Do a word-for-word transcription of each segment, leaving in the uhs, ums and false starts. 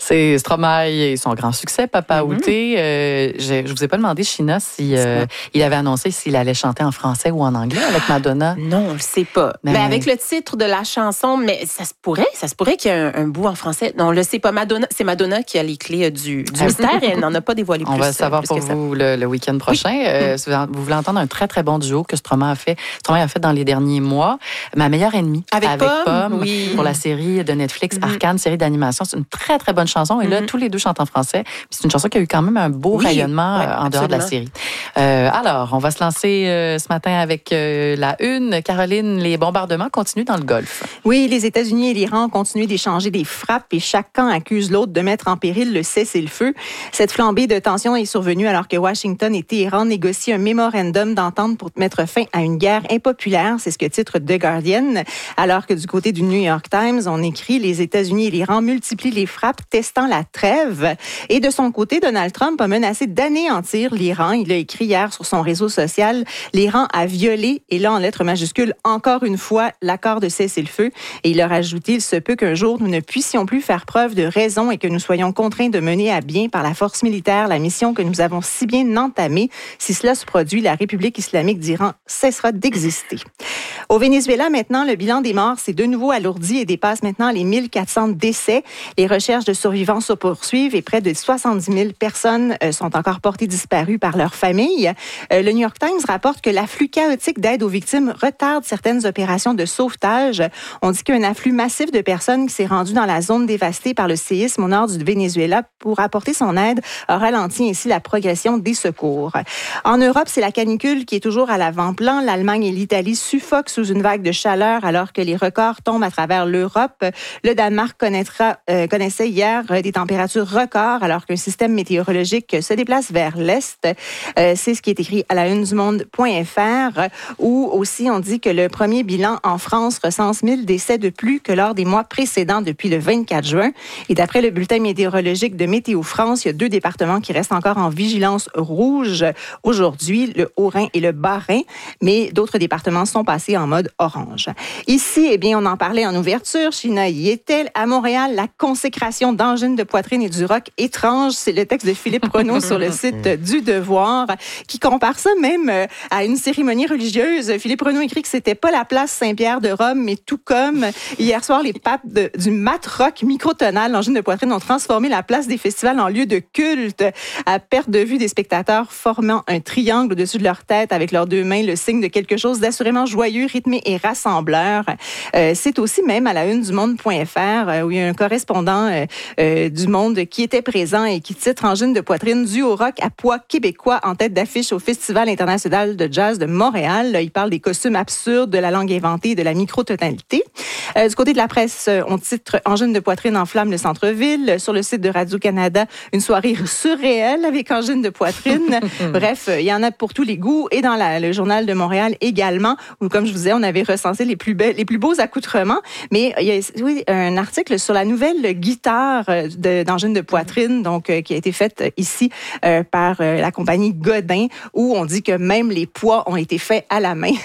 C'est Stromae et son grand succès, Papa mm-hmm. Outé. Euh, je, je vous ai pas demandé, China, si euh, il avait annoncé s'il allait chanter en français ou en anglais avec Madonna. Non, on le sait pas. Mais, mais avec le titre de la chanson, mais ça se pourrait, ça se pourrait qu'il y ait un, un bout en français. Non, on le sait pas. Madonna, c'est Madonna qui a les clés du, du mystère et elle n'en a pas dévoilé plus. On va savoir pour vous le, le week-end prochain. Oui. Euh, mm. Vous voulez entendre un très très bon duo que Stromae a fait. Stromae a fait dans les derniers mois. Ma meilleure ennemie avec, avec Pomme, Pomme oui. pour la série de Netflix mm-hmm. Arcane, série d'animation. C'est une très très bonne chanson et là mm-hmm. tous les deux chantent en français. Puis c'est une chanson qui a eu quand même un beau oui. rayonnement ouais, en absolument. Dehors de la série. Euh, alors, on va se lancer euh, ce matin avec euh, la une. Caroline, les bombardements continuent dans le Golfe. Oui, les États-Unis et l'Iran continuent d'échanger des frappes et chaque camp accuse l'autre de mettre en péril le cessez-le-feu. Cette flambée de tension est survenue alors que Washington et Téhéran négocient un mémorandum d'entente pour mettre fin à une guerre impopulaire. C'est ce que titre The Guardian. Alors que du côté du New York Times, on écrit « Les États-Unis et l'Iran multiplient les frappes, testant la trêve ». Et de son côté, Donald Trump a menacé d'anéantir l'Iran. Il a écrit hier sur son réseau social « L'Iran a violé, et là en lettres majuscules, encore une fois, l'accord de cessez-le-feu ». Et il a rajouté « Il se peut qu'un jour, nous ne puissions plus faire preuve de raison et que nous soyons contraints de mener à bien par la force militaire la mission que nous avons si bien entamée. Si cela se produit, la République islamique d'Iran cessera d'exister. » Au Venezuela, maintenant, le bilan des morts s'est de nouveau alourdi et dépasse maintenant les mille quatre cents décès. Les recherches de survivants se poursuivent et près de soixante-dix mille personnes sont encore portées disparues par leur famille. Le New York Times rapporte que l'afflux chaotique d'aide aux victimes retarde certaines opérations de sauvetage. On dit qu'un afflux massif de personnes qui s'est rendu dans la zone dévastée par le séisme au nord du Venezuela pour apporter son aide a ralenti ainsi la progression des secours. En Europe, c'est la canicule qui est toujours à l'avant-plan. L'Allemagne et l'Italie suffoquent sous une vague de chaleur alors que les records tombent à travers l'Europe. Le Danemark connaîtra, euh, connaissait hier des températures records alors qu'un système météorologique se déplace vers l'Est. Euh, c'est ce qui est écrit à la une du monde point f r où aussi on dit que le premier bilan en France recense mille décès de plus que lors des mois précédents depuis le vingt-quatre juin. Et d'après le bulletin météorologique de Météo France, il y a deux départements qui restent encore en vigilance rouge aujourd'hui, le Haut-Rhin et le Bas-Rhin, mais d'autres départements sont passés en mode orange. Ici, eh bien, on en parlait en ouverture, China y était. À Montréal, la consécration d'angines de poitrine et du rock étrange, c'est le texte de Philippe Renaud sur le site du Devoir, qui compare ça même à une cérémonie religieuse. Philippe Renaud écrit que c'était pas la place Saint-Pierre de Rome, mais tout comme hier soir, les papes de, du mat rock microtonal, l'angine de poitrine, ont transformé la place des festivals en lieu de culte, à perte de vue des spectateurs formant un triangle au-dessus de leur tête avec leurs deux mains, le signe de quelque chose d'assurément joyeux, rythmé et rassembleur. Euh, c'est aussi même à la une du monde point f r euh, où il y a un correspondant euh, euh, du Monde qui était présent et qui titre Angine de poitrine due au rock à poids québécois en tête d'affiche au Festival international de jazz de Montréal. Là, il parle des costumes absurdes, de la langue inventée et de la micro-tonalité. Euh, du côté de la presse, on titre Angine de poitrine enflamme le centre-ville. Sur le site de Radio-Canada, une soirée surréelle avec angine de poitrine. Bref, il y en a pour tous les goûts. Et dans la, le Journal de Montréal également, où, comme je vous disais, on avait recensé les plus, be- les plus beaux accoutrements. Mais il y a oui, un article sur la nouvelle guitare de, d'angine de poitrine, donc euh, qui a été faite ici euh, par euh, la compagnie Godin, où on dit que même les poids ont été faits à la main.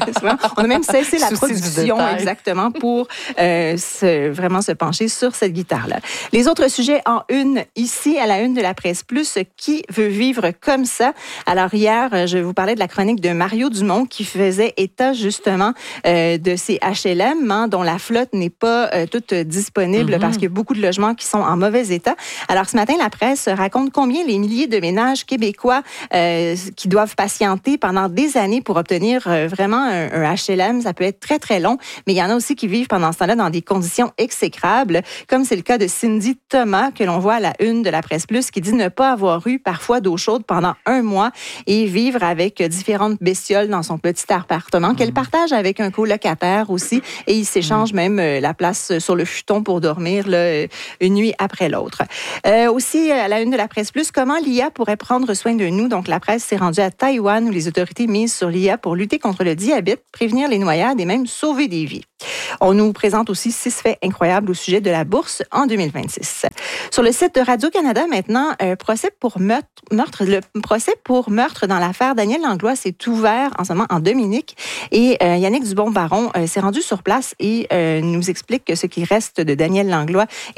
On a même cessé la production exactement pour euh, se, vraiment se pencher sur cette guitare-là. Les autres sujets en une, ici, à la une de la Presse Plus, qui veut vivre comme ça? Alors hier, je vous parlais de la chronique de Mario Dumont qui faisait état justement euh, de ces H L M hein, dont la flotte n'est pas euh, toute disponible mm-hmm. parce qu'il y a beaucoup de logements qui sont en mauvais état. Alors ce matin, la presse raconte combien les milliers de ménages québécois euh, qui doivent patienter pendant des années pour obtenir euh, vraiment un, un H L M. Ça peut être très, très long, mais il y en a aussi qui vivent pendant ce temps-là dans des conditions exécrables, comme c'est le cas de Cindy Thomas, que l'on voit à la une de la Presse Plus, qui dit ne pas avoir eu parfois d'eau chaude pendant un mois et vivre avec différentes bestioles dans son petit appartement mmh. qu'elle partage avec un colocataire aussi, et ils s'échangent mmh. même la place sur le futon pour dormir là, une nuit après l'autre. Euh, aussi, à la une de la Presse Plus, comment l'I A pourrait prendre soin de nous? Donc, la presse s'est rendue à Taïwan où les autorités misent sur l'I A pour lutter contre le diabète, prévenir les noyades et même sauver des vies. On nous présente aussi six faits incroyables au sujet de la bourse en deux mille vingt-six. Sur le site de Radio-Canada, maintenant, un procès pour meurtre, meurtre, le procès pour meurtre dans l'affaire Daniel Langlois s'est ouvert en ce moment en Dominique. Et euh, Yannick Dubon-Baron euh, s'est rendu sur place et euh, nous explique que ce qui reste de Daniel Langlois et de sa femme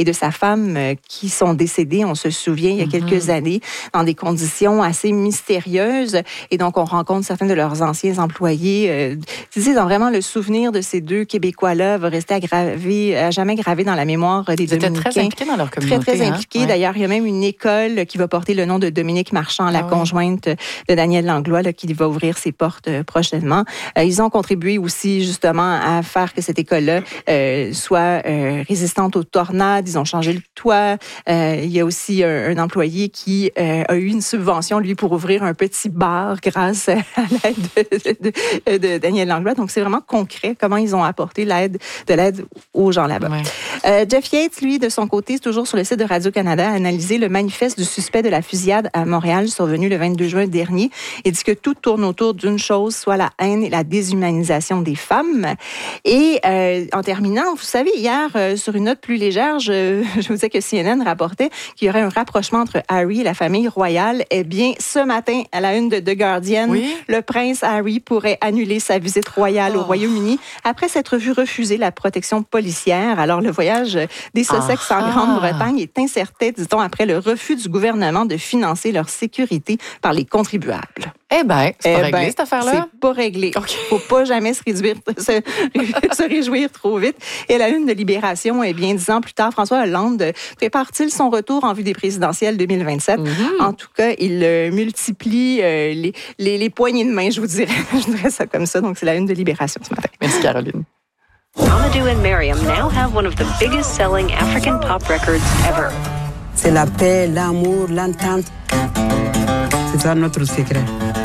femmes qui sont décédées, on se souvient, il y a quelques mm-hmm. années, dans des conditions assez mystérieuses. Et donc, on rencontre certains de leurs anciens employés. Euh, disent vraiment le souvenir de ces deux Québécois-là va rester aggravé, à jamais gravé dans la mémoire des Ils Dominicains. Ils étaient très impliqués dans leur communauté. Très, très impliqués. Hein? Ouais. D'ailleurs, il y a même une école qui va porter le nom de Dominique Marchand, la ah, conjointe ouais. de Daniel Langlois, là, qui va ouvrir ses portes prochainement. Euh, ils ont contribué aussi, justement, à faire que cette école-là euh, soit euh, résistante aux tornades. Ils ont changé le toit. Euh, il y a aussi un, un employé qui euh, a eu une subvention, lui, pour ouvrir un petit bar grâce à l'aide de, de, de Daniel Langlois. Donc, c'est vraiment concret comment ils ont apporté l'aide, de l'aide aux gens là-bas. Ouais. Euh, Jeff Yates, lui, de son côté, toujours sur le site de Radio-Canada, a analysé le manifeste du suspect de la fusillade à Montréal, survenu le vingt-deux juin dernier, et dit que tout tourne autour d'une chose, soit la haine et la déshumanisation des femmes. Et euh, en terminant, vous savez, hier, euh, sur une note plus légère, je, je vous disais que C N N rapportait qu'il y aurait un rapprochement entre Harry et la famille royale. Eh bien, ce matin, à la une de The Guardian, oui? le prince Harry pourrait annuler sa visite royale oh. au Royaume-Uni après s'être vu refuser la protection policière. Alors, le voyage des Sussex ah. en Grande-Bretagne est incertain, dit-on, après le refus du gouvernement de financer leur sécurité par les contribuables. Eh bien, c'est pas eh réglé, ben, cette affaire-là? C'est pas réglé. Il okay. ne faut pas jamais se, réduire, se, se réjouir trop vite. Et à la une de Libération, eh bien, dix ans plus tard, François Hollande prépare-t-il son retour en vue des présidentielles deux mille vingt-sept? Mm-hmm. En tout cas, il euh, multiplie euh, les, les, les poignées de main, je vous dirais. Je dirais ça comme ça. Donc, c'est la une de Libération ce matin. Merci, Caroline. Amadou and Mariam now have one of the biggest selling African pop records ever. C'est la paix, l'amour, l'entente. C'est ça notre secret.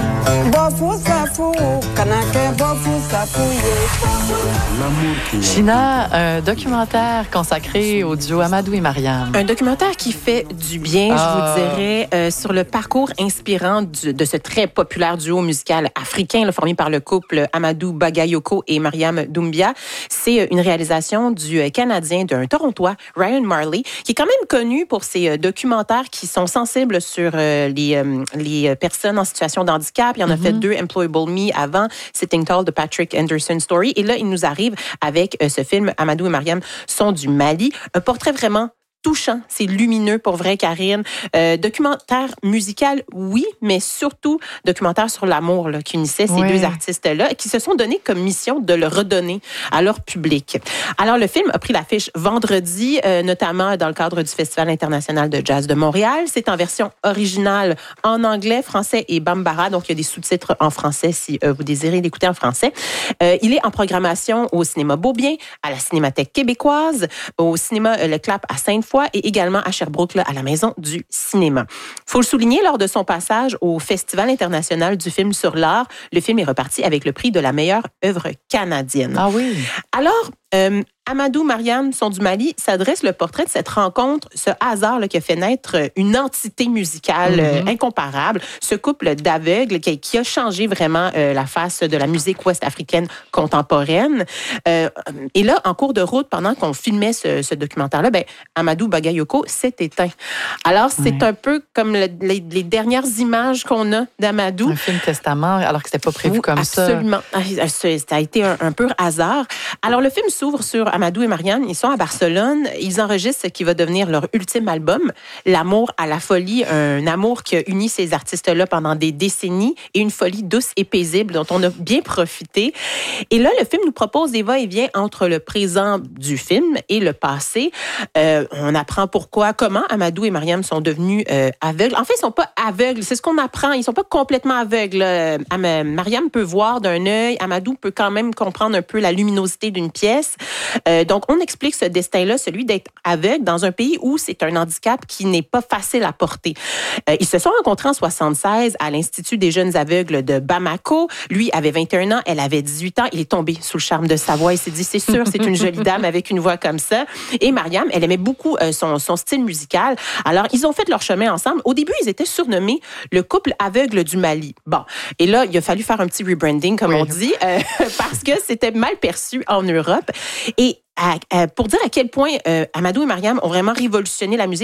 China, un documentaire consacré au duo Amadou et Mariam. Un documentaire qui fait du bien, ah. je vous dirais, euh, sur le parcours inspirant du, de ce très populaire duo musical africain là, formé par le couple Amadou Bagayoko et Mariam Doumbia. C'est une réalisation du Canadien, d'un Torontois, Ryan Marley, qui est quand même connu pour ses documentaires qui sont sensibles sur euh, les, euh, les personnes en situation de handicap. Il y en a mm-hmm. fait deux, Employable Me, avant Sitting Tall de Patrick Anderson Story. Et là, il nous arrive avec euh, ce film, Amadou et Mariam sont du Mali. Un portrait vraiment touchant, c'est lumineux pour vrai, Karine. Euh, documentaire musical, oui, mais surtout documentaire sur l'amour là, qui unissait ces oui. deux artistes-là, qui se sont donné comme mission de le redonner à leur public. Alors, le film a pris l'affiche vendredi, euh, notamment dans le cadre du Festival international de jazz de Montréal. C'est en version originale en anglais, français et bambara, donc il y a des sous-titres en français si euh, vous désirez l'écouter en français. Euh, il est en programmation au cinéma Beaubien, à la Cinémathèque québécoise, au cinéma euh, Le Clap à Sainte-Foy, et également à Sherbrooke, là, à la Maison du cinéma. Il faut le souligner, lors de son passage au Festival international du film sur l'art, le film est reparti avec le prix de la meilleure œuvre canadienne. Ah oui. Alors, euh, Amadou, Mariam sont du Mali, s'adresse le portrait de cette rencontre, ce hasard là, qui a fait naître une entité musicale mm-hmm. euh, incomparable, ce couple d'aveugles qui, qui a changé vraiment euh, la face de la musique ouest-africaine contemporaine. Euh, et là, en cours de route, pendant qu'on filmait ce, ce documentaire-là, ben, Amadou Bagayoko s'est éteint. Alors, c'est ouais. un peu comme le, les, les dernières images qu'on a d'Amadou. Un film testament, alors que c'était pas prévu oui, comme absolument. ça. Absolument. Ça a été un, un pur hasard. Alors, le film s'ouvre sur Amadou et Mariam. Ils sont à Barcelone. Ils enregistrent ce qui va devenir leur ultime album, L'amour à la folie, un amour qui a uni ces artistes-là pendant des décennies et une folie douce et paisible dont on a bien profité. Et là, le film nous propose des va-et-vient entre le présent du film et le passé. Euh, on apprend pourquoi, comment Amadou et Mariam sont devenus euh, aveugles. En fait, ils sont pas aveugles. C'est ce qu'on apprend. Ils sont pas complètement aveugles. Euh, Mariam peut voir d'un œil. Amadou peut quand même comprendre un peu la luminosité d'une pièce. Euh, donc, on explique ce destin-là, celui d'être aveugle dans un pays où c'est un handicap qui n'est pas facile à porter. Euh, ils se sont rencontrés en soixante-seize à l'Institut des jeunes aveugles de Bamako. Lui avait vingt et un ans, elle avait dix-huit ans. Il est tombé sous le charme de sa voix. Il s'est dit, c'est sûr, c'est une jolie dame avec une voix comme ça. Et Mariam, elle aimait beaucoup euh, son, son style musical. Alors, ils ont fait leur chemin ensemble. Au début, ils étaient surnommés le couple aveugle du Mali. Bon, et là, il a fallu faire un petit rebranding, comme oui. on dit, euh, parce que c'était mal perçu en Europe. Et à, à, pour dire à quel point euh, Amadou et Mariam ont vraiment révolutionné la musique